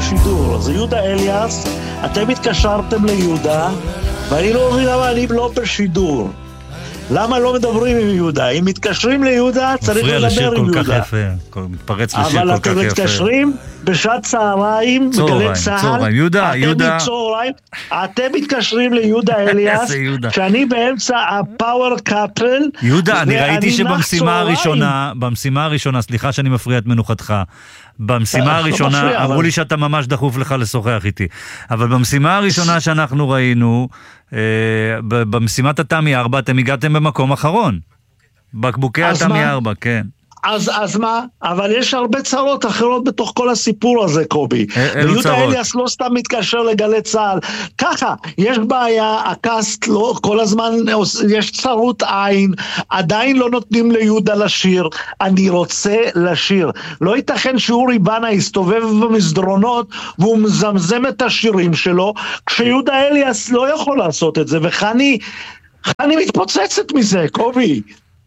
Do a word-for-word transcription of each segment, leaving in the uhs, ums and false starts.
בשידור. זה יהודה אליאס, אתם התקשרתם ליהודה, ואני לא מבין למה אני לא בשידור. למה לא מדברים עם יהודה? אם מתקשרים ליהודה, צריך לדבר עם יהודה. מתפרץ לשיר כל כך יפה. אבל אתם מתקשרים בשעת צהריים, בגלי צהל. יהודה, יהודה. אתם מתקשרים ליהודה אליאס, שאני באמצע הפאוור קאפל. יהודה, אני ראיתי שבמשימה הראשונה, במשימה הראשונה, סליחה שאני מפריע את מנוחתך, במשימה הראשונה, אמרו לי שאתה ממש דחוף לך לשוחח איתי, אבל במשימה הראשונה שאנחנו ראינו, במשימת התמי ארבע, אתם הגעתם במקום אחרון. בקבוקי התמי ארבע, כן. אז, אז מה? אבל יש הרבה צרות אחרות בתוך כל הסיפור הזה, קובי. ויהודה אליאס לא סתם מתקשר לגלי צהל. ככה, יש בעיה, הקאסט לא, כל הזמן יש צרות עין, עדיין לא נותנים ליהודה לשיר. אני רוצה לשיר. לא ייתכן שאורי בנה יסתובב במסדרונות והוא מזמזם את השירים שלו, כשיהודה אליאס לא יכול לעשות את זה, וחני, חני מתפוצצת מזה, קובי.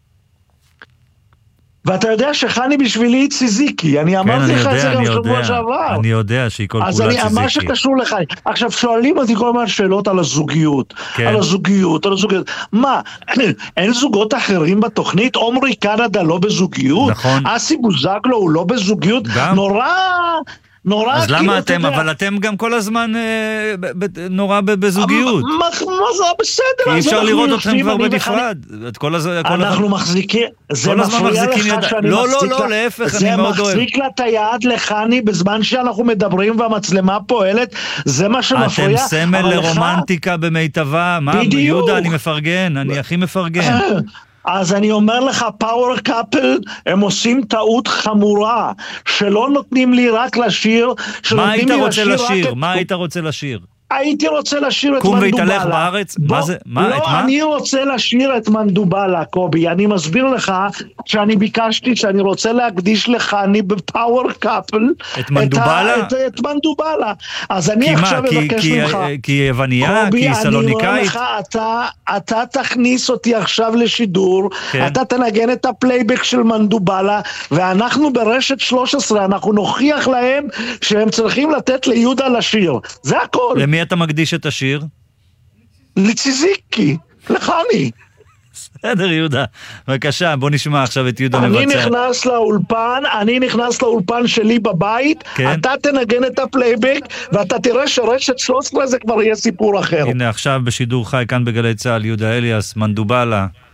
ואתה יודע שחני בשבילי ציזיקי, אני אמרתי לך את זה גם שבוע שעבר. אני יודע שהיא כל כולה ציזיקי. אז מה שקשור לחני. עכשיו שואלים אותי כל הזמן שאלות על הזוגיות, על הזוגיות, על הזוגיות. מה, אין זוגות אחרים בתוכנית? עומרי קנדה לא בזוגיות? נכון. אסי בוזגלו הוא לא בזוגיות? נורא... נורא, אז למה אתם, אבל אתם גם כל הזמן נורא בזוגיות. מה זה בסדר? כי אפשר לראות אתכם כבר בנפרד. אנחנו מחזיקים, זה מפריע לך שאני לא, לא, לא, להפך, אני מאוד אוהב. זה מחזיק לה את היד לחני בזמן שאנחנו מדברים והמצלמה פועלת, זה מה שמפריע. אתם סמל לרומנטיקה במיטבה, מה, יהודה, אני מפרגן, אני הכי מפרגן. אז אני אומר לך, פאוור קאפל, הם עושים טעות חמורה, שלא נותנים לי רק לשיר, מה היית רוצה לשיר? מה היית רוצה לשיר? הייתי רוצה לשיר את קום מנדובלה. והתהלך בארץ? מה זה? מה? לא, את מה? אני רוצה לשיר את מנדובלה, קובי. אני מסביר לך שאני ביקשתי שאני רוצה להקדיש לך, אני בפאוור קאפל. את מנדובלה? את, את מנדובלה. אז אני עכשיו מבקש ממך. כי היא יווניה? כי היא סלוניקאית? קובי, אני אומר לך, אתה, אתה תכניס אותי עכשיו לשידור, כן. אתה תנגן את הפלייבק של מנדובלה, ואנחנו ברשת שלוש עשרה, אנחנו נוכיח להם שהם צריכים לתת ליהודה לשיר. זה הכל. למי אתה מקדיש את השיר? לציזיקי, לחני. בסדר, יהודה. בבקשה, בוא נשמע עכשיו את יהודה מבצע. אני נכנס לאולפן, אני נכנס לאולפן שלי בבית, כן. אתה תנגן את הפלייבק, ואתה תראה שרשת שלוש עשרה זה כבר יהיה סיפור אחר. הנה, עכשיו בשידור חי כאן בגלי צהל, יהודה אליאס, מנדובלה.